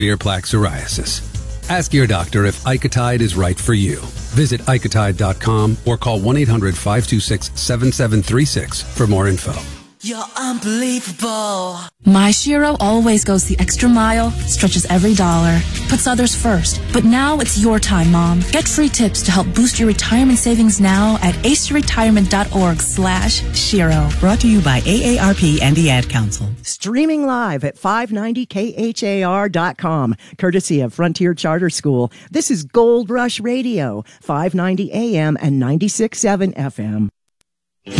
severe plaque psoriasis. Ask your doctor if Icotide is right for you. Visit Icotide.com or call 1-800-526-7736 for more info. You're unbelievable. My Shiro always goes the extra mile, stretches every dollar, puts others first. But now it's your time, Mom. Get free tips to help boost your retirement savings now at aceyourretirement.org/Shiro. Brought to you by AARP and the Ad Council. Streaming live at 590KHAR.com, courtesy of Frontier Charter School. This is Gold Rush Radio, 590 AM and 96.7 FM.